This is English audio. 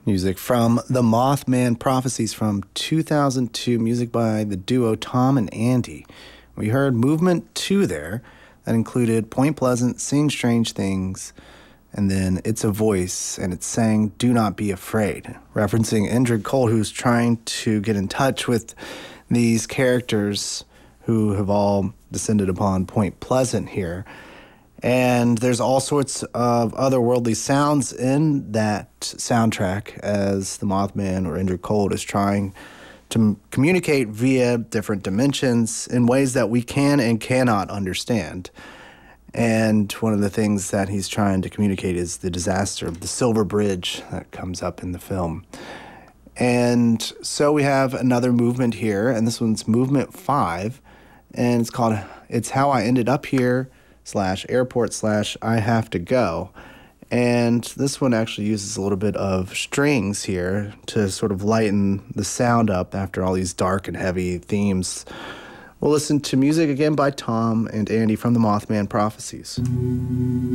Music from The Mothman Prophecies from 2002, music by the duo Tom and Andy. We heard Movement 2 there. That included Point Pleasant, Seeing Strange Things, and then It's a Voice, and it sang Do Not Be Afraid, referencing Indrid Cold, who's trying to get in touch with these characters who have all descended upon Point Pleasant here. And there's all sorts of otherworldly sounds in that soundtrack as the Mothman or Indrid Cold is trying to communicate via different dimensions in ways that we can and cannot understand. And one of the things that he's trying to communicate is the disaster of the Silver Bridge that comes up in the film. And so we have another movement here, and this one's movement 5, and it's called It's How I Ended Up Here /airport /I Have to Go. And this one actually uses a little bit of strings here to sort of lighten the sound up after all these dark and heavy themes. We'll listen to music again by Tom and Andy from the Mothman Prophecies.